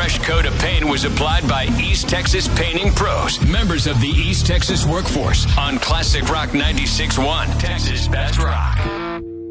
fresh coat of paint was applied by East Texas Painting Pros, members of the East Texas workforce, on Classic Rock 96.1, Texas Best Rock.